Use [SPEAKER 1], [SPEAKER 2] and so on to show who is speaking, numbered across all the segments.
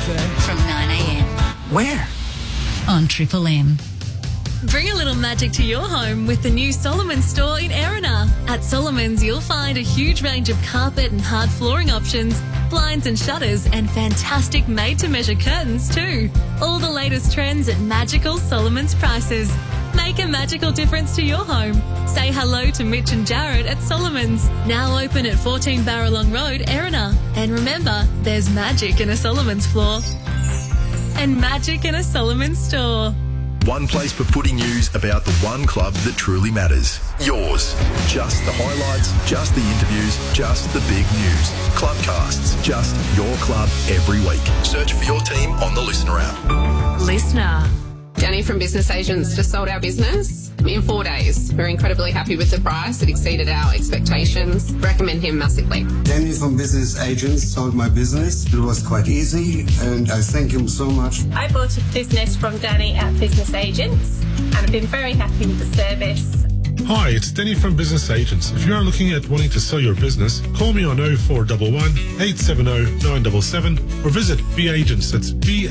[SPEAKER 1] from 9 a.m.
[SPEAKER 2] Where?
[SPEAKER 1] on Triple M.
[SPEAKER 3] Bring a little magic to your home with the new Solomons store in Erina. At Solomons, you'll find a huge range of carpet and hard flooring options, blinds and shutters, and fantastic made-to-measure curtains too. All the latest trends at magical Solomons prices. Make a magical difference to your home. Say hello to Mitch and Jared at Solomons. Now open at 14 Barralong Road, Erina. And remember, there's magic in a Solomons floor. And magic in a Solomons store.
[SPEAKER 4] One place for footy news about the one club that truly matters. Yours. Just the highlights, just the interviews, just the big news. Clubcasts, just your club every week. Search for your team on the Listener app.
[SPEAKER 3] Listener.
[SPEAKER 5] Danny from Business Agents just sold our business in 4 days. We're incredibly happy with the price. It exceeded our expectations. Recommend him massively.
[SPEAKER 6] Danny from Business Agents sold my business. It was quite easy and I thank him so much.
[SPEAKER 7] I bought a business from Danny at Business Agents and I've been very happy with the service.
[SPEAKER 8] Hi, it's Danny from Business Agents. If you are looking at wanting to sell your business, call me on 0411 870 977 or visit BAgents, that's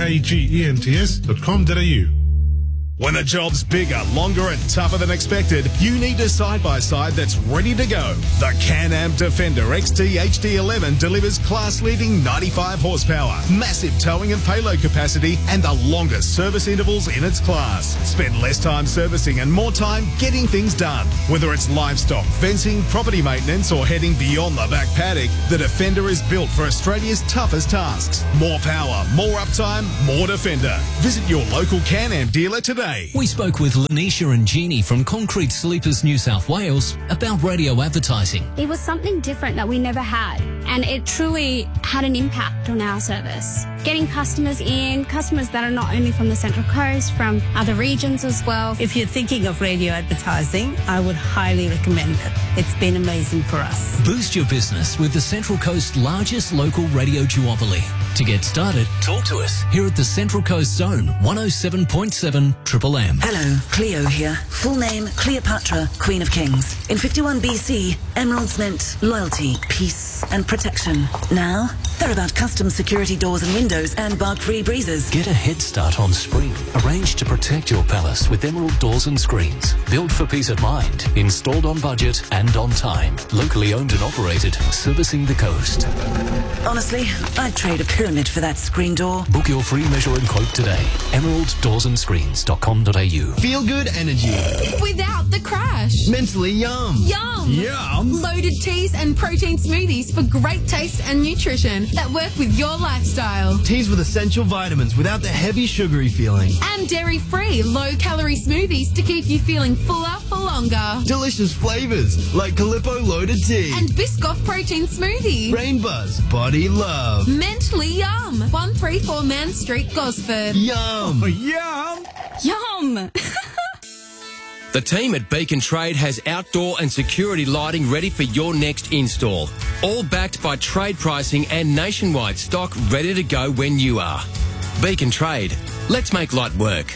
[SPEAKER 8] BAGENTS.com.au.
[SPEAKER 9] When a job's bigger, longer and tougher than expected, you need a side-by-side that's ready to go. The Can-Am Defender XT HD11 delivers class-leading 95 horsepower, massive towing and payload capacity, and the longest service intervals in its class. Spend less time servicing and more time getting things done. Whether it's livestock, fencing, property maintenance, or heading beyond the back paddock, the Defender is built for Australia's toughest tasks. More power, more uptime, more Defender. Visit your local Can-Am dealer today.
[SPEAKER 10] We spoke with Lanisha and Jeannie from Concrete Sleepers New South Wales about radio advertising.
[SPEAKER 11] It was something different that we never had, and it truly had an impact on our service. Getting customers that are not only from the Central Coast, from other regions as well.
[SPEAKER 12] If you're thinking of radio advertising, I would highly recommend it. It's been amazing for us.
[SPEAKER 10] Boost your business with the Central Coast's largest local radio duopoly. To get started, talk to us here at the Central Coast Zone, 107.7 Triple M.
[SPEAKER 13] Hello, Cleo here. Full name, Cleopatra, Queen of Kings. In 51 BC, emeralds meant loyalty, peace and protection. Now, they're about custom security doors and windows and bark-free breezes.
[SPEAKER 10] Get a head start on spring. Arrange to protect your palace with emerald doors and screens. Built for peace of mind. Installed on budget and on time. Locally owned and operated. Servicing the coast.
[SPEAKER 13] Honestly, I'd trade a pyramid for that screen door.
[SPEAKER 10] Book your free measure and quote today. emeralddoorsandScreens.com.au.
[SPEAKER 14] Feel good energy.
[SPEAKER 15] Without the crash.
[SPEAKER 14] Mentally yum.
[SPEAKER 15] Yum.
[SPEAKER 14] Yum.
[SPEAKER 15] Loaded teas and protein smoothies for great taste and nutrition that work with your lifestyle.
[SPEAKER 14] Teas with essential vitamins without the heavy sugary feeling.
[SPEAKER 15] And dairy-free, low-calorie smoothies to keep you feeling fuller for longer.
[SPEAKER 14] Delicious flavours like Calippo loaded tea.
[SPEAKER 15] And Biscoff protein smoothie.
[SPEAKER 14] Brain Buzz Body Love.
[SPEAKER 15] Mentally yum. 134 Man Street, Gosford.
[SPEAKER 14] Yum. Yum.
[SPEAKER 15] Yum.
[SPEAKER 16] The team at Beacon Trade has outdoor and security lighting ready for your next install. All backed by trade pricing and nationwide stock ready to go when you are. Beacon Trade. Let's make light work.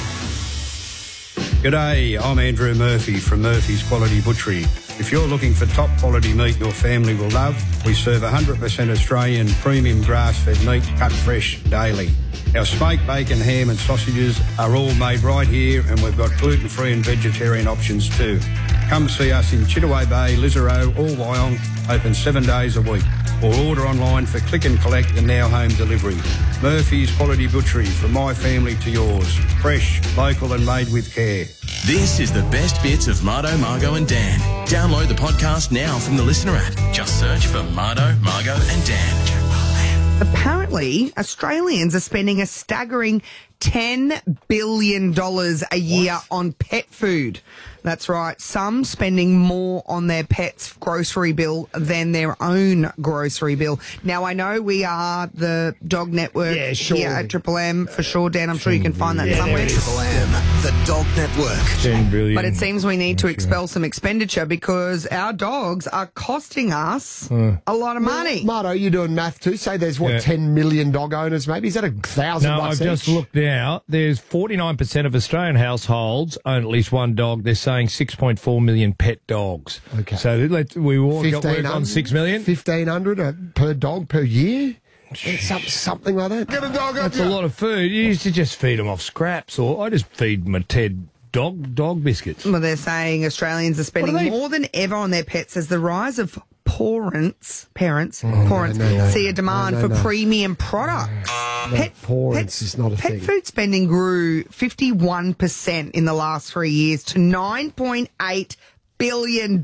[SPEAKER 17] G'day, I'm Andrew Murphy from Murphy's Quality Butchery. If you're looking for top quality meat your family will love, we serve 100% Australian premium grass-fed meat cut fresh daily. Our smoked bacon, ham and sausages are all made right here and we've got gluten-free and vegetarian options too. Come see us in Chittaway Bay, Lisarow or Wyong, open 7 days a week. Or order online for click and collect and now home delivery. Murphy's Quality Butchery, from my family to yours. Fresh, local and made with care.
[SPEAKER 18] This is the best bits of Mardo, Margot and Dan. Download the podcast now from the Listener app. Just search for Mardo, Margot and Dan.
[SPEAKER 19] Apparently, Australians are spending a staggering $10 billion a year on pet food. That's right. Some spending more on their pet's grocery bill than their own grocery bill. Now, I know we are the dog network here at Triple M for sure, Dan. I'm sure you can find that somewhere.
[SPEAKER 2] Triple M, the dog network.
[SPEAKER 20] 10 billion.
[SPEAKER 19] But it seems we need to expel some expenditure because our dogs are costing us a lot of money.
[SPEAKER 20] Mardo, you're doing math too. Say there's, 10 million dog owners maybe? Is that $1,000
[SPEAKER 21] No, I've just looked out. There's 49% of Australian households own at least one dog. They're saying 6.4 million pet dogs.
[SPEAKER 20] Okay.
[SPEAKER 21] So we all got work on 6 million.
[SPEAKER 20] 1,500 per dog per year? Something like that.
[SPEAKER 21] Get a dog up. That's a lot of food. You used to just feed them off scraps, or I just feed my Ted dog biscuits.
[SPEAKER 19] Well, they're saying Australians are spending more than ever on their pets as the rise of parents see a demand for premium products.
[SPEAKER 20] Parents is not a thing.
[SPEAKER 19] Pet food spending grew 51% in the last 3 years to $9.8 billion.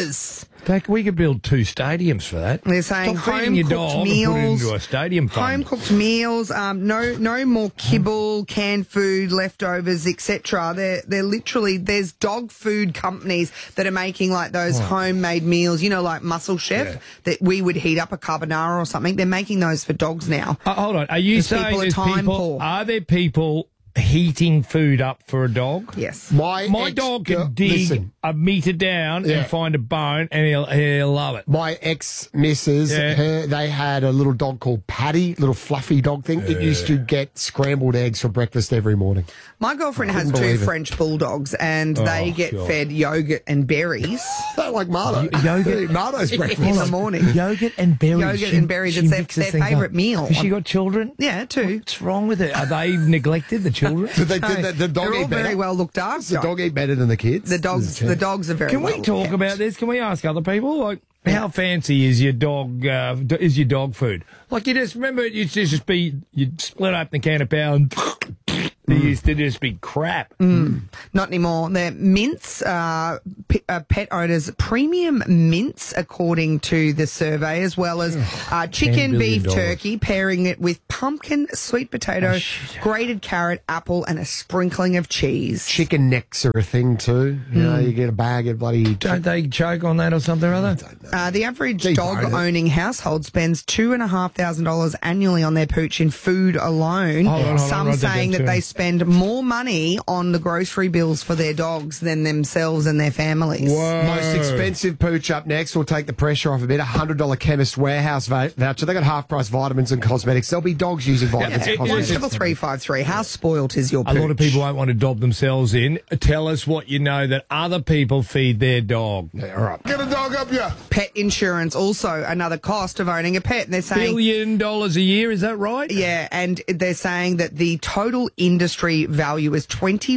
[SPEAKER 21] We could build 2 stadiums for that.
[SPEAKER 19] They're saying
[SPEAKER 21] Stop feeding your dog and put it into a stadium fund.
[SPEAKER 19] Home-cooked meals, no more kibble, canned food, leftovers, etc. They're literally, there's dog food companies that are making like those homemade meals, like Muscle Chef, that we would heat up a carbonara or something. They're making those for dogs now.
[SPEAKER 21] Hold on. Are you saying are there people heating food up for a dog?
[SPEAKER 19] Yes.
[SPEAKER 21] My dog can dig a metre down and find a bone, and he'll love it.
[SPEAKER 20] My ex-missus, they had a little dog called Patty, little fluffy dog thing. It used to get scrambled eggs for breakfast every morning.
[SPEAKER 19] My girlfriend has 2 French bulldogs, and they get fed yogurt and berries.
[SPEAKER 20] Like Mardo. Mardo's breakfast.
[SPEAKER 19] In the morning.
[SPEAKER 21] Yogurt and berries.
[SPEAKER 19] Yogurt and berries. It's their favourite meal.
[SPEAKER 21] Has she got children?
[SPEAKER 19] Yeah, 2.
[SPEAKER 21] What's wrong with it? Are they neglected, the children?
[SPEAKER 20] The dog
[SPEAKER 19] They're all
[SPEAKER 20] eat better?
[SPEAKER 19] very well looked after.
[SPEAKER 20] The dog eat better than the kids?
[SPEAKER 19] The dogs are very
[SPEAKER 21] Can
[SPEAKER 19] well
[SPEAKER 21] we talk about this? Can we ask other people? Like, how fancy is your dog food? Like, you just remember it used to just be, you'd split open a can of power and it used to just be crap.
[SPEAKER 19] Not anymore. They're mints, pet owners, premium mints, according to the survey, as well as chicken, beef, turkey, pairing it with pumpkin, sweet potato, grated carrot, apple, and a sprinkling of cheese.
[SPEAKER 20] Chicken necks are a thing too. You get a bag of bloody...
[SPEAKER 21] Don't they choke on that or something or other?
[SPEAKER 19] The average dog-owning household spends $2,500 annually on their pooch in food alone. Some saying that they spend more money on the grocery bills for their dogs than themselves and their families.
[SPEAKER 20] Whoa. Most expensive pooch up next. We'll take the pressure off a bit. $100 Chemist Warehouse voucher. They got half-price vitamins and cosmetics. There'll be dogs using vitamins and cosmetics.
[SPEAKER 19] 353. How spoilt is your pooch?
[SPEAKER 21] A lot of people won't want to dob themselves in. Tell us what you know that other people feed their dog.
[SPEAKER 20] Yeah, all right.
[SPEAKER 8] Get a dog up here.
[SPEAKER 19] Pet insurance, also another cost of owning a pet. And they're saying
[SPEAKER 21] $1 billion a year, is that right?
[SPEAKER 19] Yeah, and they're saying that the total industry value is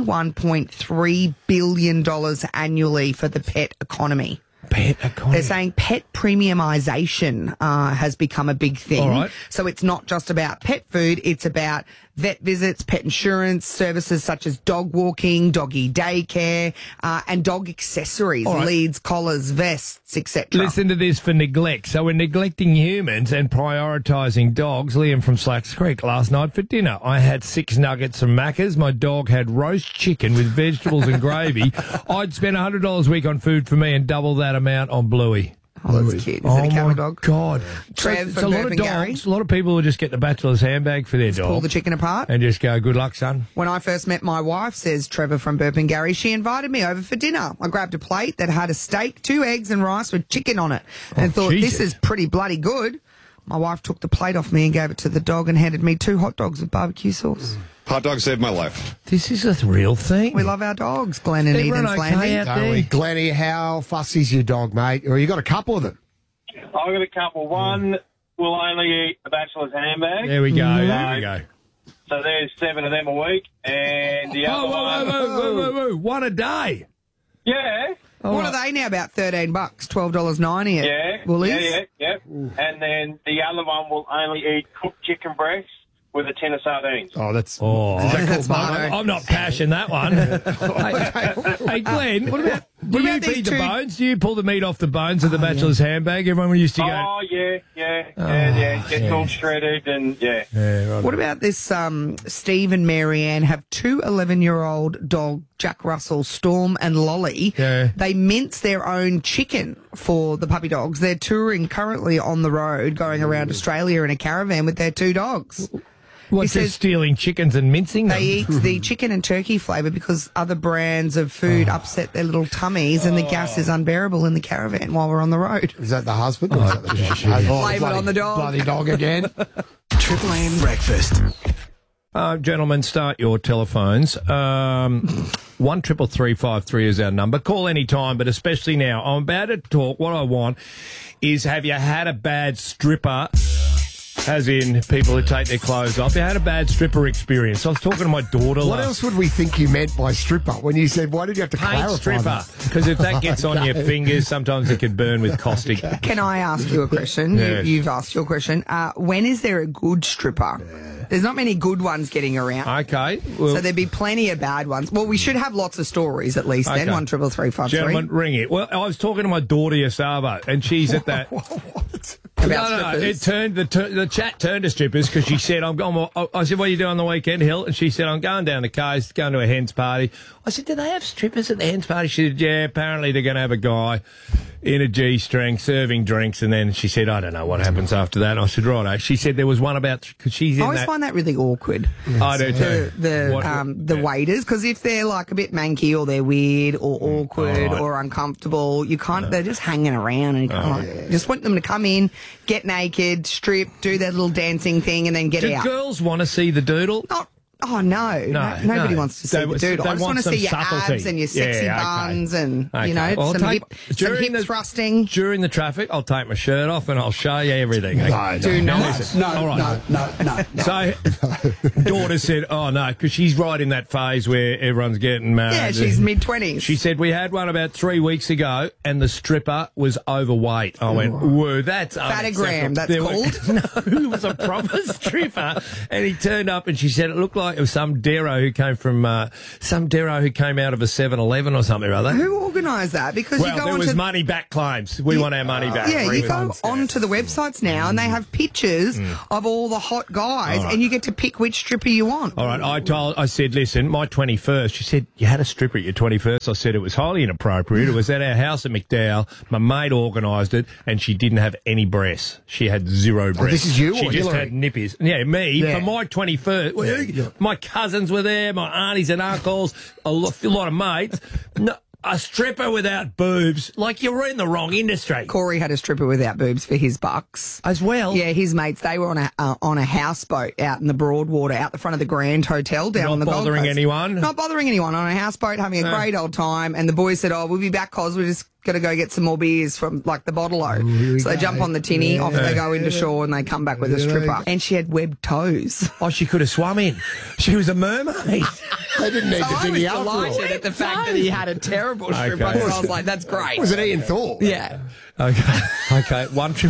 [SPEAKER 19] $21.3 billion annually for the pet economy. They're saying pet premiumisation has become a big thing.
[SPEAKER 21] All right.
[SPEAKER 19] So it's not just about pet food, it's about vet visits, pet insurance, services such as dog walking, doggy daycare, and dog accessories, leads, collars, vests, etc.
[SPEAKER 21] Listen to this for neglect. So we're neglecting humans and prioritising dogs. Liam from Slacks Creek last night for dinner. I had 6 nuggets from Macca's. My dog had roast chicken with vegetables and gravy. I'd spend $100 a week on food for me and double that amount on Bluey.
[SPEAKER 19] Oh, that's cute. Is it a cattle dog?
[SPEAKER 21] God.
[SPEAKER 19] Trev
[SPEAKER 21] So
[SPEAKER 19] from
[SPEAKER 21] a lot of
[SPEAKER 19] Burping Gary.
[SPEAKER 21] dogs, a lot of people will just get the bachelor's handbag for their dog.
[SPEAKER 19] Pull the chicken apart.
[SPEAKER 21] And just go, good luck, son.
[SPEAKER 19] When I first met my wife, says Trevor from Burping Gary, she invited me over for dinner. I grabbed a plate that had a steak, 2 eggs and rice with chicken on it and thought,
[SPEAKER 21] Jesus.
[SPEAKER 19] this is pretty bloody good. My wife took the plate off me and gave it to the dog and handed me 2 hot dogs with barbecue sauce.
[SPEAKER 1] Hot dog saved my life.
[SPEAKER 21] This is a real thing.
[SPEAKER 19] We love our dogs, Glenn and Eden's Landing.
[SPEAKER 20] Glennie, how fussy's your dog, mate? Or you got a couple of them?
[SPEAKER 22] I've got a couple. One will only eat a bachelor's handbag.
[SPEAKER 21] There we go. There we go.
[SPEAKER 22] So there's 7 of them a week. And the other one...
[SPEAKER 21] Whoa. One a day?
[SPEAKER 22] Yeah.
[SPEAKER 19] What are they now? About $13, $12.90 at Woolies?
[SPEAKER 22] Yeah. And then the other one will only eat cooked chicken breasts with a tin of sardines.
[SPEAKER 20] Oh, that's...
[SPEAKER 19] that's
[SPEAKER 21] I'm not pashing that one. Hey, Glenn, what about you feed the bones? Do you pull the meat off the bones of the bachelor's handbag? Everyone used to go...
[SPEAKER 22] Oh, yeah. Gets all shredded and,
[SPEAKER 21] right.
[SPEAKER 19] What about this? Steve and Marianne have 2 11-year-old dog, Jack Russell, Storm and Lolly.
[SPEAKER 21] Yeah.
[SPEAKER 19] They mince their own chicken for the puppy dogs. They're touring currently on the road, going around Australia in a caravan with their 2 dogs.
[SPEAKER 21] What's just stealing chickens and mincing them?
[SPEAKER 19] They eat the chicken and turkey flavour because other brands of food upset their little tummies and the gas is unbearable in the caravan while we're on the road.
[SPEAKER 20] Is that the husband? Or is that the
[SPEAKER 19] Blame it on the dog.
[SPEAKER 20] Bloody dog again.
[SPEAKER 2] Triple M Breakfast.
[SPEAKER 21] Gentlemen, start your telephones. 133353 is our number. Call any time, but especially now. I'm about to talk. What I want is, have you had a bad stripper As in people who take their clothes off. You had a bad stripper experience. I was talking to my daughter.
[SPEAKER 20] What else would we think you meant by stripper? When you said, why did you have to
[SPEAKER 21] Paint
[SPEAKER 20] clarify
[SPEAKER 21] stripper.
[SPEAKER 20] that?
[SPEAKER 21] Because if that gets on your fingers, sometimes it could burn with caustic.
[SPEAKER 19] Can I ask you a question?
[SPEAKER 21] Yes.
[SPEAKER 19] You've asked your question. When is there a good stripper? There's not many good ones getting around.
[SPEAKER 21] Okay. Well,
[SPEAKER 19] So there'd be plenty of bad ones. Well, we should have lots of stories at least then.
[SPEAKER 21] Okay.
[SPEAKER 19] 1-333-533.
[SPEAKER 21] Gentlemen, ring it. Well, I was talking to my daughter Yasavo, and she's at that.
[SPEAKER 19] About
[SPEAKER 21] It turned the chat turned to strippers because she said, "I'm going." I said, "What are you doing on the weekend, Hill?" And she said, "I'm going down the coast, going to a hens party." I said, "Do they have strippers at the hens party?" She said, "Yeah, apparently they're going to have a guy in a G-string serving drinks." And then she said, "I don't know what happens after that." And I said, "Righto." She said there was one about because she's in
[SPEAKER 19] I always
[SPEAKER 21] that.
[SPEAKER 19] find that really awkward.
[SPEAKER 21] I do too.
[SPEAKER 19] The waiters, because if they're like a bit manky or they're weird or awkward or uncomfortable, you can't. They're just hanging around, and you can't. Just want them to come in, get naked, strip, do their little dancing thing, and then get
[SPEAKER 21] Do
[SPEAKER 19] out.
[SPEAKER 21] girls want to see the doodle?
[SPEAKER 19] Oh no, nobody wants to see the dude. I just want to see your abs and your sexy buns and
[SPEAKER 21] Well,
[SPEAKER 19] some hip thrusting.
[SPEAKER 21] During the traffic, I'll take my shirt off and I'll show you everything.
[SPEAKER 19] Do not.
[SPEAKER 21] Listen. All right.
[SPEAKER 2] No.
[SPEAKER 21] So, daughter said, "Oh no," because she's right in that phase where everyone's getting married.
[SPEAKER 19] Yeah, she's mid-20s.
[SPEAKER 21] She said we had one about 3 weeks ago, and the stripper was overweight. I went, "Whoa, that's
[SPEAKER 19] Fatagram,
[SPEAKER 21] unacceptable."
[SPEAKER 19] that's
[SPEAKER 21] called. No, it was a proper stripper, and he turned up, and she said it looked like it was some Dero who came from out of a 7-Eleven or something or other.
[SPEAKER 19] Who organised that? Because you go
[SPEAKER 21] there was money back claims. We want our money back.
[SPEAKER 19] Yeah, you go onto the websites now and they have pictures of all the hot guys, and you get to pick which stripper you want.
[SPEAKER 21] All right, I said, listen, my 21st. She said, you had a stripper at your 21st. I said, it was highly inappropriate. It was at our house at McDowell. My mate organised it, and she didn't have any breasts. She had zero breasts.
[SPEAKER 20] This is you
[SPEAKER 21] She
[SPEAKER 20] or
[SPEAKER 21] just
[SPEAKER 20] Hillary?
[SPEAKER 21] had nippies. Yeah, me.
[SPEAKER 20] Yeah.
[SPEAKER 21] For my 21st. My cousins were there, my aunties and uncles, a lot of mates. No, a stripper without boobs. Like, you're in the wrong industry.
[SPEAKER 19] Corey had a stripper without boobs for his bucks.
[SPEAKER 21] As well?
[SPEAKER 19] Yeah, his mates, they were on a houseboat out in the Broadwater, out the front of the Grand Hotel down on the Gold Coast.
[SPEAKER 21] Not bothering anyone?
[SPEAKER 19] Not bothering anyone, on a houseboat, having a great old time. And the boys said, we'll be back, Cos. We're just got to go get some more beers from, like, the Bottle-O. So they jump on the tinny, off they go into shore, and they come back with a stripper. And she had webbed toes.
[SPEAKER 21] Oh, she could have swum in. She was a mermaid.
[SPEAKER 20] They didn't need to dinghy after all.
[SPEAKER 19] I was delighted at the fact that he had a terrible stripper.
[SPEAKER 21] Okay.
[SPEAKER 19] So I was like, that's great.
[SPEAKER 20] Was it Ian Thorpe?
[SPEAKER 19] Yeah.
[SPEAKER 21] Okay.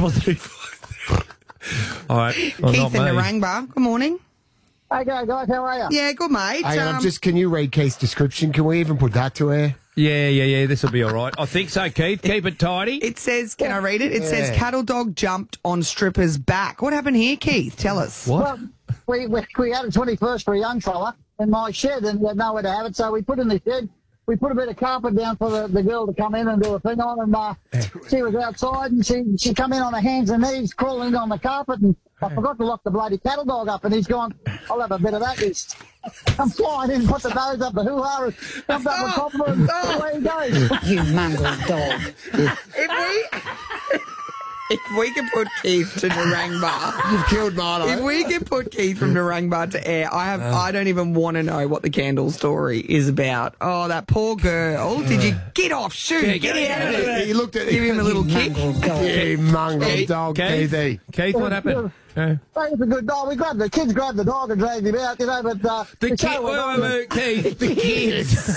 [SPEAKER 21] 1-333-5. All right. Well,
[SPEAKER 19] Keith
[SPEAKER 21] not
[SPEAKER 19] in
[SPEAKER 21] me.
[SPEAKER 19] Narangba. Good morning.
[SPEAKER 1] Hey, guys, how are you?
[SPEAKER 19] Yeah, good, mate.
[SPEAKER 20] Hang on, can you read Keith's description? Can we even put that to air?
[SPEAKER 21] Yeah. This will be all right. I think so, Keith. Keep it tidy.
[SPEAKER 19] It says, can I read it? It says, cattle dog jumped on stripper's back. What happened here, Keith? Tell us.
[SPEAKER 21] What?
[SPEAKER 1] Well, we had a 21st for a young fella in my shed, and we had nowhere to have it, so we put in the shed. We put a bit of carpet down for the girl to come in and do a thing on, and she was outside, and she come in on her hands and knees, crawling on the carpet, and I forgot to lock the bloody cattle dog up, and he's gone, I'll have a bit of that. He's come flying in, put the nose up the hoo-ha, and jumped up on top of her, and away he goes.
[SPEAKER 4] You mongrel dog.
[SPEAKER 19] If we can put Keith to Narangba,
[SPEAKER 20] you've killed Marlo.
[SPEAKER 19] If we can put Keith from Narangba to air, I don't even want to know what the candle story is about. Oh, that poor girl! Did you get off? Shoot! Get out of there!
[SPEAKER 20] He looked at
[SPEAKER 19] Give him a little kick.
[SPEAKER 20] You mongrel dog,
[SPEAKER 21] Keith, what happened?
[SPEAKER 1] It's a good dog. The kids grabbed the dog and dragged him out, but
[SPEAKER 21] Keith, the kids.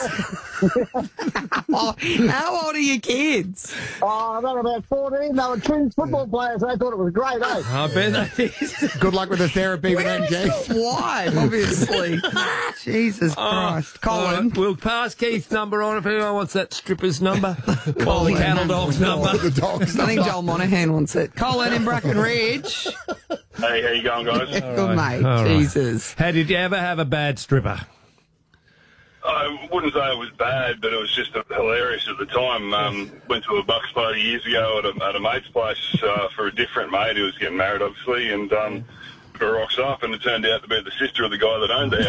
[SPEAKER 19] How old are your kids?
[SPEAKER 1] Oh, they were about 14. They were twins football players. They thought it was great, eh?
[SPEAKER 21] I bet that is.
[SPEAKER 20] Good luck with the therapy with them, Keith.
[SPEAKER 19] Wife, obviously. Jesus Christ. Colin.
[SPEAKER 21] We'll pass Keith's number on if anyone wants that stripper's number. Call the cattle dog's number.
[SPEAKER 20] The dog's
[SPEAKER 19] I think Joel Monaghan wants it. Colin in Bracken Ridge.
[SPEAKER 22] Hey, how you going, guys?
[SPEAKER 19] Good, mate.
[SPEAKER 21] All right.
[SPEAKER 19] Jesus.
[SPEAKER 21] How did you ever have a bad stripper?
[SPEAKER 22] I wouldn't say it was bad, but it was just hilarious at the time. Went to a bucks party years ago at a mate's place for a different mate who was getting married, obviously, and we rocks up, and it turned out to be the sister of the guy that owned the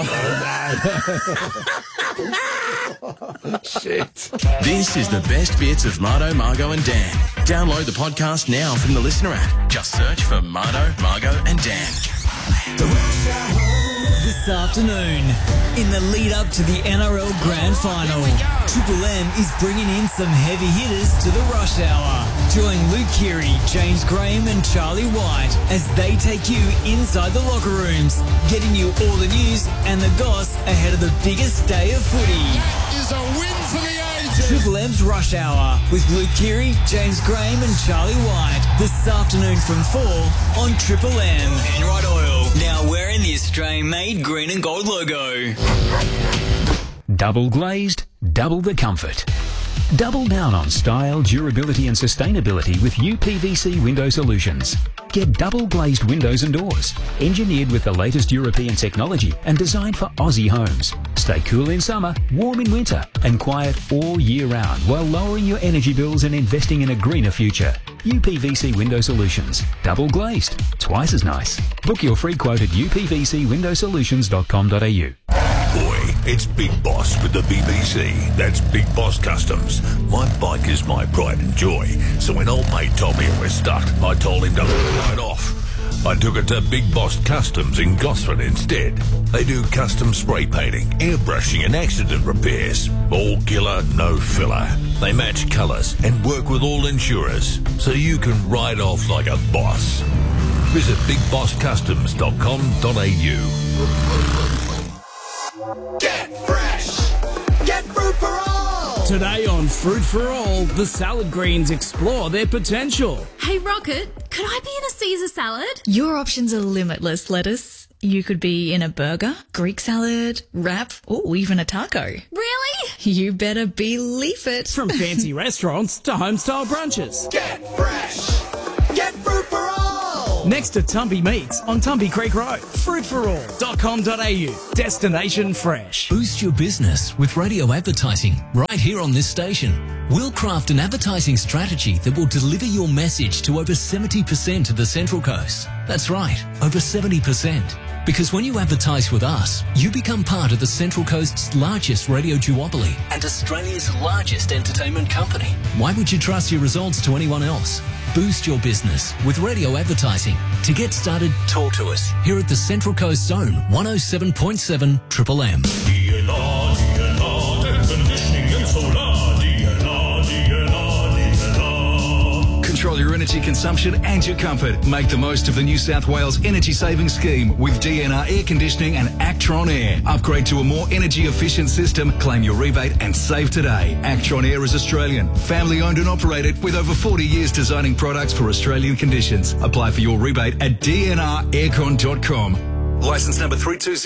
[SPEAKER 22] house.
[SPEAKER 20] Shit.
[SPEAKER 18] This is the best bits of Mardo, Margo and Dan. Download the podcast now from the Listener app. Just search for Mardo, Margo and Dan.
[SPEAKER 2] The Rush Hour, the
[SPEAKER 3] this afternoon. In the lead up to the NRL Grand Final, Triple M is bringing in some heavy hitters to the rush hour. Join Luke Keary, James Graham and Charlie White as they take you inside the locker rooms, getting you all the news and the goss ahead of the biggest day of footy.
[SPEAKER 4] That is a win for the ages.
[SPEAKER 3] Triple M's Rush Hour with Luke Keary, James Graham and Charlie White this afternoon from 4 on Triple M. Enright Oil, now wearing the Australian-made green and gold logo.
[SPEAKER 23] Double glazed, double the comfort. Double down on style, durability and sustainability with UPVC Window Solutions. Get double glazed windows and doors, engineered with the latest European technology and designed for Aussie homes. Stay cool in summer, warm in winter and quiet all year round while lowering your energy bills and investing in a greener future. UPVC Window Solutions. Double glazed. Twice as nice. Book your free quote at upvcwindowsolutions.com.au.
[SPEAKER 24] Boy, it's Big Boss with the BBC. That's Big Boss Customs. My bike is my pride and joy. So when old mate told me it was stuck, I told him to ride off. I took it to Big Boss Customs in Gosford instead. They do custom spray painting, airbrushing and accident repairs. All killer, no filler. They match colours and work with all insurers, so you can ride off like a boss. Visit bigbosscustoms.com.au.
[SPEAKER 4] Get fresh. Get fruit for all.
[SPEAKER 25] Today on Fruit for All, the salad greens explore their potential.
[SPEAKER 26] Hey, Rocket, could I be in a Caesar salad?
[SPEAKER 27] Your options are limitless, lettuce. You could be in a burger, Greek salad, wrap, or even a taco.
[SPEAKER 26] Really?
[SPEAKER 27] You better believe it.
[SPEAKER 25] From fancy restaurants to home-style brunches.
[SPEAKER 4] Get fresh. Get fruit for all.
[SPEAKER 25] Next to Tumpy Meats on Tumpy Creek Road. Fruitforall.com.au. Destination fresh.
[SPEAKER 10] Boost your business with radio advertising right here on this station. We'll craft an advertising strategy that will deliver your message to over 70% of the Central Coast. That's right, over 70%. Because when you advertise with us, you become part of the Central Coast's largest radio duopoly and Australia's largest entertainment company. Why would you trust your results to anyone else? Boost your business with radio advertising. To get started, talk to us here at the Central Coast Zone 107.7 Triple M.
[SPEAKER 24] DNR, air conditioning and solar.
[SPEAKER 9] Control your energy consumption and your comfort. Make the most of the New South Wales Energy Saving Scheme with DNR Air Conditioning and Actron Air. Upgrade to a more energy efficient system, claim your rebate and save today. Actron Air is Australian, family owned and operated with over 40 years designing products for Australian conditions. Apply for your rebate at dnraircon.com. Licence number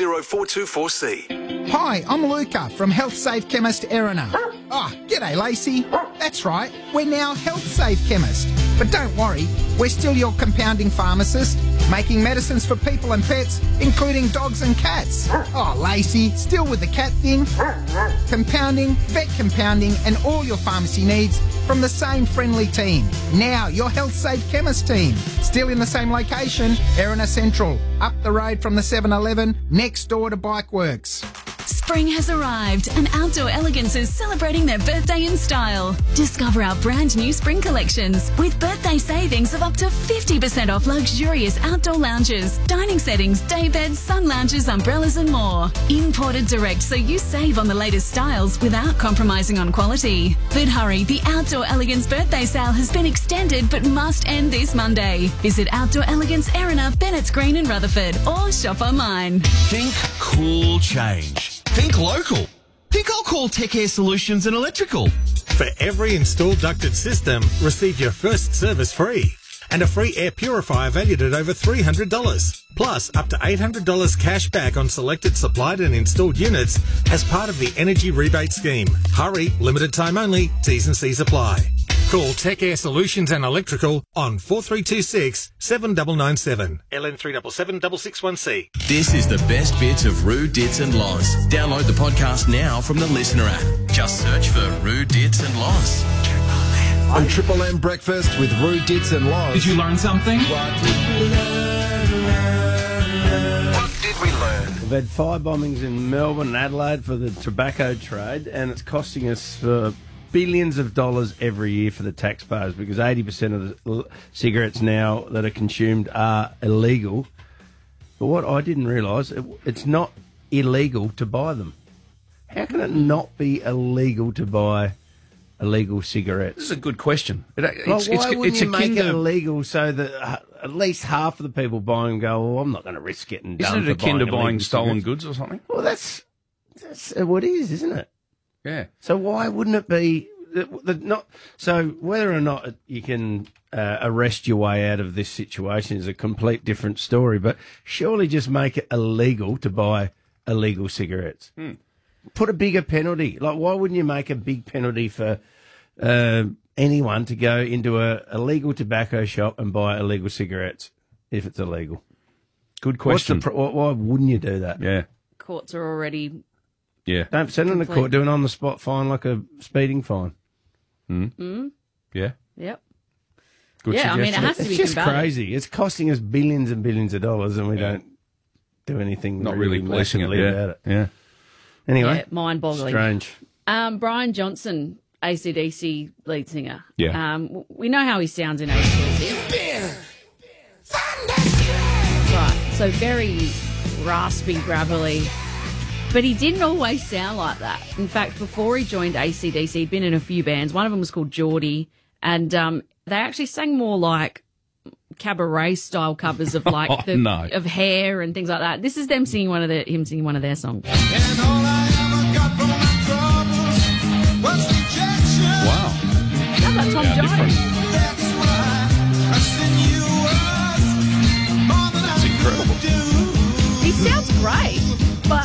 [SPEAKER 9] 320424C.
[SPEAKER 28] Hi, I'm Luca from Health Safe Chemist Erina. G'day Lacey. That's right, we're now Health Safe Chemist. But don't worry, we're still your compounding pharmacist, making medicines for people and pets, including dogs and cats. Lacey, still with the cat thing? Compounding, vet compounding and all your pharmacy needs from the same friendly team. Now your Health Safe Chemist team. Still in the same location, Erina Central, up the road from the 7-Eleven, next door to Bikeworks.
[SPEAKER 26] Spring has arrived and Outdoor Elegance is celebrating their birthday in style. Discover our brand new spring collections with birthday savings of up to 50% off luxurious outdoor lounges, dining settings, day beds, sun lounges, umbrellas and more. Imported direct so you save on the latest styles without compromising on quality. But hurry, the Outdoor Elegance birthday sale has been extended but must end this Monday. Visit Outdoor Elegance Erina, Bennett's Green in Rutherford or shop online.
[SPEAKER 14] Think cool change. Think local. Think I'll call Tech Air Solutions and Electrical.
[SPEAKER 29] For every installed ducted system, receive your first service free and a free air purifier valued at over $300. Plus, up to $800 cash back on selected supplied and installed units as part of the Energy Rebate Scheme. Hurry, limited time only, T's and C's apply. Call Tech Air Solutions and Electrical on 4326 7997 LN 377 661C.
[SPEAKER 18] This is the best bits of Roo, Dits and Loz. Download the podcast now from the Listener app. Just search for Roo, Dits and Loz.
[SPEAKER 20] On Triple M Breakfast with Roo, Dits and Loz.
[SPEAKER 30] Did you learn something?
[SPEAKER 20] What did we learn?
[SPEAKER 30] What did we learn?
[SPEAKER 31] We've had fire bombings in Melbourne and Adelaide for the tobacco trade, and it's costing us billions of dollars every year for the taxpayers because 80% of the cigarettes now that are consumed are illegal. But what I didn't realise, it's not illegal to buy them? How can it not be illegal to buy illegal cigarettes?
[SPEAKER 5] This is a good question.
[SPEAKER 31] Why wouldn't you make it illegal so that at least half of the people buying them go, well, I'm not going to risk getting done.
[SPEAKER 5] Isn't it akin to buying
[SPEAKER 31] illegal
[SPEAKER 5] stolen
[SPEAKER 31] cigarettes.
[SPEAKER 5] goods or something?
[SPEAKER 31] Well, that's what it is, isn't it?
[SPEAKER 5] Yeah.
[SPEAKER 31] So why wouldn't it be so whether or not you can arrest your way out of this situation is a complete different story, but surely just make it illegal to buy illegal cigarettes. Put a bigger penalty. Like, why wouldn't you make a big penalty for anyone to go into a illegal tobacco shop and buy illegal cigarettes if it's illegal?
[SPEAKER 5] Good question.
[SPEAKER 31] Why wouldn't you do that?
[SPEAKER 5] Yeah.
[SPEAKER 6] Courts are already...
[SPEAKER 5] Yeah.
[SPEAKER 31] Don't send them to court, do an on-the-spot fine like a speeding fine.
[SPEAKER 5] Yeah.
[SPEAKER 6] Yep.
[SPEAKER 5] Good
[SPEAKER 6] yeah,
[SPEAKER 5] suggestion.
[SPEAKER 6] I mean, it has to be
[SPEAKER 31] It's just
[SPEAKER 6] combated.
[SPEAKER 31] crazy. It's costing us billions and billions of dollars and we don't do anything
[SPEAKER 5] Not really policing it.
[SPEAKER 31] massively about it.
[SPEAKER 5] Yeah.
[SPEAKER 31] Anyway.
[SPEAKER 6] Yeah, mind-boggling.
[SPEAKER 31] Strange.
[SPEAKER 6] Brian Johnson, AC/DC lead singer.
[SPEAKER 5] Yeah.
[SPEAKER 6] We know how he sounds in AC/DC. Right, so very raspy, gravelly. But he didn't always sound like that. In fact, before he joined AC/DC, he'd been in a few bands. One of them was called Geordie, and they actually sang more like cabaret-style covers of like of Hair and things like that. This is him singing one of their songs.
[SPEAKER 5] Wow.
[SPEAKER 6] Sounds like Tom Jones.
[SPEAKER 5] That's incredible.
[SPEAKER 6] He sounds great, but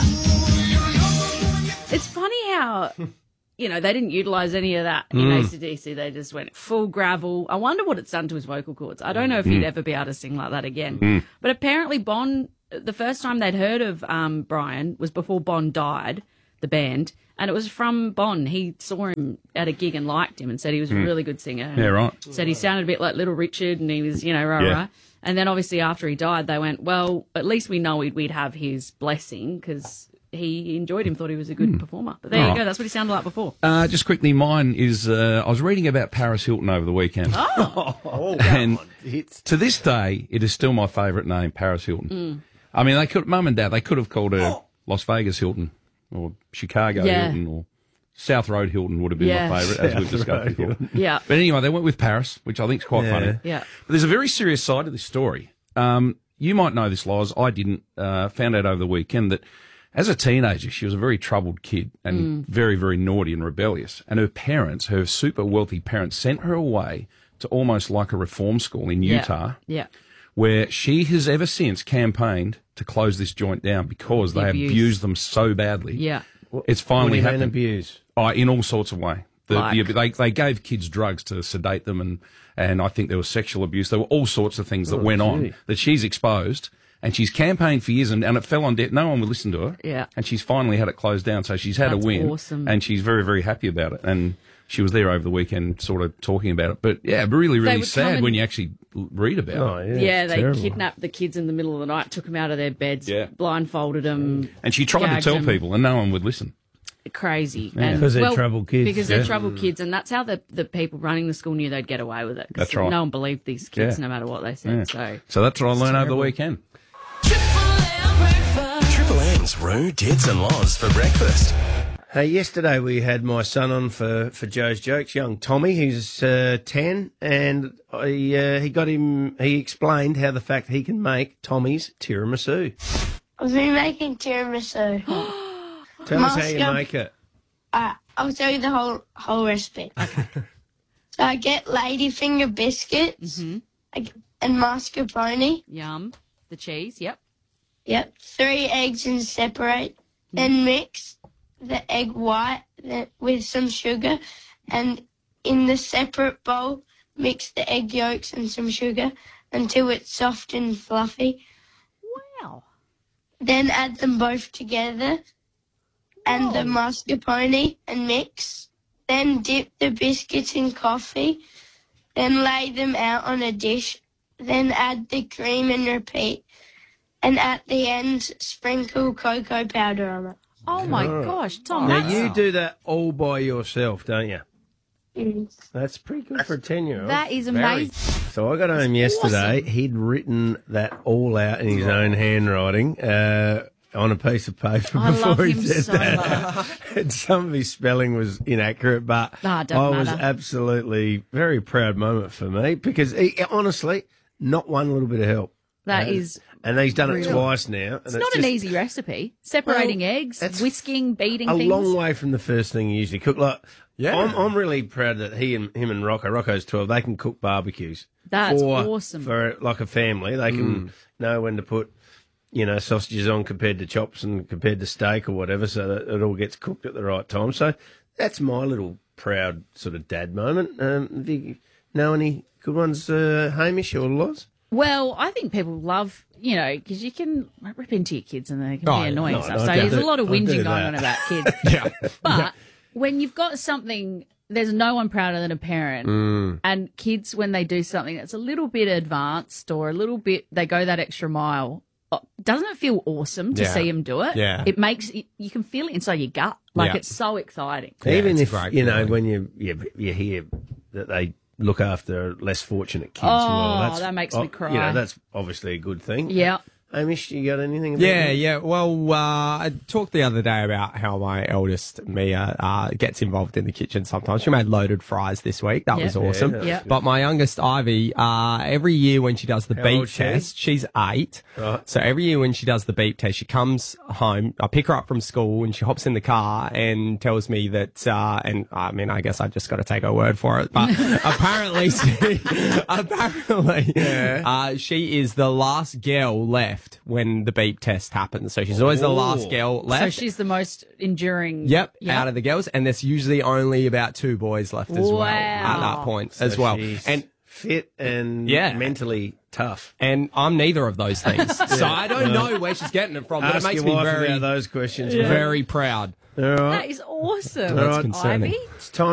[SPEAKER 6] it's funny how, they didn't utilise any of that in AC/DC. They just went full gravel. I wonder what it's done to his vocal cords. I don't know if he'd ever be able to sing like that again. But apparently Bon, the first time they'd heard of Brian was before Bon died, the band, and it was from Bon. He saw him at a gig and liked him and said he was a really good singer.
[SPEAKER 5] Yeah, right.
[SPEAKER 6] Said he sounded a bit like Little Richard and he was, rah. And then obviously after he died, they went, well, at least we know we'd have his blessing because he enjoyed him, thought he was a good performer. But there you go. That's what he sounded like before.
[SPEAKER 5] Just quickly, mine is I was reading about Paris Hilton over the weekend. And to this day, it is still my favourite name, Paris Hilton. I mean, Mum and Dad, they could have called her Las Vegas Hilton or Chicago Hilton or South Road Hilton would have been my favourite, as we've discussed before.
[SPEAKER 6] Yeah.
[SPEAKER 5] But anyway, they went with Paris, which I think is quite funny.
[SPEAKER 6] Yeah.
[SPEAKER 5] But there's a very serious side to this story. You might know this, Loz. I didn't. Found out over the weekend that as a teenager, she was a very troubled kid and very, very naughty and rebellious. And her parents, her super wealthy parents, sent her away to almost like a reform school in Utah.
[SPEAKER 6] Yeah.
[SPEAKER 5] Where she has ever since campaigned to close this joint down because they abused them so badly.
[SPEAKER 6] Yeah.
[SPEAKER 5] It's finally
[SPEAKER 31] What do you mean
[SPEAKER 5] happened.
[SPEAKER 31] abuse?
[SPEAKER 5] In all sorts of ways.
[SPEAKER 6] Like?
[SPEAKER 5] They gave kids drugs to sedate them, and I think there was sexual abuse. There were all sorts of things that went on that she's exposed, and she's campaigned for years, and it fell on deaf. No one would listen to her.
[SPEAKER 6] Yeah.
[SPEAKER 5] And she's finally had it closed down, so she's had a win.
[SPEAKER 6] Awesome.
[SPEAKER 5] And she's very, very happy about it. And she was there over the weekend sort of talking about it. But, yeah, really, really
[SPEAKER 6] would
[SPEAKER 5] sad
[SPEAKER 6] come
[SPEAKER 5] when you actually read about it.
[SPEAKER 6] Yeah, they kidnapped the kids in the middle of the night, took them out of their beds, blindfolded them.
[SPEAKER 5] And she tried to
[SPEAKER 6] gagged
[SPEAKER 5] tell
[SPEAKER 6] them.
[SPEAKER 5] people, and no one would listen.
[SPEAKER 6] Crazy.
[SPEAKER 5] Yeah.
[SPEAKER 6] And,
[SPEAKER 31] Because they're troubled kids.
[SPEAKER 6] Because they're troubled kids, and that's how the people running the school knew they'd get away with it. 'Cause
[SPEAKER 5] That's right.
[SPEAKER 6] No one believed these kids,
[SPEAKER 5] Yeah.
[SPEAKER 6] no matter what they said.
[SPEAKER 5] Yeah. So that's what I learned over the weekend.
[SPEAKER 18] Triple M's Roo, Tits and Loz for breakfast.
[SPEAKER 31] Hey, yesterday we had my son on for Joe's Jokes, young Tommy, who's 10, and he explained how the fact he can make Tommy's tiramisu.
[SPEAKER 7] I've been making tiramisu.
[SPEAKER 31] Tell us how you make it.
[SPEAKER 7] I'll tell you the whole recipe. Okay. So I get ladyfinger biscuits and mascarpone.
[SPEAKER 6] Yum. The cheese, yep.
[SPEAKER 7] Yep. 3 eggs and separate. Then mix the egg white with some sugar, and in the separate bowl, mix the egg yolks and some sugar until it's soft and fluffy.
[SPEAKER 6] Wow.
[SPEAKER 7] Then add them both together and the mascarpone and mix. Then dip the biscuits in coffee. Then lay them out on a dish. Then add the cream and repeat. And at the end, sprinkle cocoa powder on it.
[SPEAKER 6] Oh, my gosh, Tom.
[SPEAKER 31] Now, you do that all by yourself, don't you?
[SPEAKER 7] Yes.
[SPEAKER 31] That's pretty good for a 10-year-old.
[SPEAKER 6] That is amazing.
[SPEAKER 31] So I got home yesterday. He'd written that all out in his own handwriting. on a piece of paper
[SPEAKER 6] I
[SPEAKER 31] before
[SPEAKER 6] love
[SPEAKER 31] he
[SPEAKER 6] him
[SPEAKER 31] said
[SPEAKER 6] so
[SPEAKER 31] that.
[SPEAKER 6] much.
[SPEAKER 31] And some of his spelling was inaccurate, but
[SPEAKER 6] Ah,
[SPEAKER 31] I
[SPEAKER 6] doesn't
[SPEAKER 31] was
[SPEAKER 6] matter.
[SPEAKER 31] absolutely very proud moment for me because he, honestly, not one little bit of help.
[SPEAKER 6] That is
[SPEAKER 31] and he's done it
[SPEAKER 6] real.
[SPEAKER 31] twice now. And
[SPEAKER 6] It's not an easy recipe. Separating eggs, whisking, beating
[SPEAKER 31] a
[SPEAKER 6] things.
[SPEAKER 31] long way from the first thing you usually cook. Like, I'm really proud that him and Rocco's 12. They can cook barbecues.
[SPEAKER 6] That's awesome.
[SPEAKER 31] For like a family, they can know when to put, sausages on compared to chops and compared to steak or whatever, so that it all gets cooked at the right time. So that's my little proud sort of dad moment. Do you know any good ones, Hamish or Loz?
[SPEAKER 6] Well, I think people love, because you can rip into your kids and they can be annoying
[SPEAKER 31] no,
[SPEAKER 6] stuff.
[SPEAKER 31] I
[SPEAKER 6] So
[SPEAKER 31] do
[SPEAKER 6] there's a
[SPEAKER 31] that.
[SPEAKER 6] lot of
[SPEAKER 31] I do
[SPEAKER 6] whinging going
[SPEAKER 31] that.
[SPEAKER 6] on about kids. But when you've got something, there's no one prouder than a parent. And kids, when they do something that's a little bit advanced or a little bit, they go that extra mile. Doesn't it feel awesome to see them do it?
[SPEAKER 20] Yeah.
[SPEAKER 6] It makes, you can feel it inside your gut. Like
[SPEAKER 20] Yeah.
[SPEAKER 6] it's so exciting.
[SPEAKER 31] Even
[SPEAKER 20] it's
[SPEAKER 31] if,
[SPEAKER 20] a great feeling.
[SPEAKER 31] when you hear that they look after less fortunate kids.
[SPEAKER 6] Oh, that makes me cry.
[SPEAKER 31] That's obviously a good thing.
[SPEAKER 6] Yeah.
[SPEAKER 31] Hamish, you got anything about that?
[SPEAKER 20] Yeah. Well, I talked the other day about how my eldest, Mia, gets involved in the kitchen sometimes. She made loaded fries this week. That was awesome.
[SPEAKER 31] Yeah.
[SPEAKER 20] But my youngest, Ivy, every year when she does the
[SPEAKER 31] How
[SPEAKER 20] beep
[SPEAKER 31] old is she?
[SPEAKER 20] test, she's 8.
[SPEAKER 31] Right.
[SPEAKER 20] So every year when she does the beep test, she comes home, I pick her up from school and she hops in the car and tells me that, and I mean, I guess I've just got to take her word for it, but apparently, she is the last girl left when the beep test happens. So she's always the last girl left.
[SPEAKER 6] So she's the most enduring.
[SPEAKER 20] Yep, out of the girls, and there's usually only about 2 boys left as well at
[SPEAKER 6] Wow.
[SPEAKER 20] that point
[SPEAKER 31] So
[SPEAKER 20] as well.
[SPEAKER 31] she's
[SPEAKER 20] And
[SPEAKER 31] fit and
[SPEAKER 20] Yeah.
[SPEAKER 31] mentally tough.
[SPEAKER 20] and I'm neither of those things, so I don't know where she's getting it from. But it
[SPEAKER 31] Ask
[SPEAKER 20] makes
[SPEAKER 31] your
[SPEAKER 20] me
[SPEAKER 31] wife
[SPEAKER 20] very,
[SPEAKER 31] about those questions.
[SPEAKER 20] very proud.
[SPEAKER 31] All right.
[SPEAKER 6] That is awesome.
[SPEAKER 31] All right.
[SPEAKER 20] concerning.
[SPEAKER 6] Ivy.
[SPEAKER 31] It's time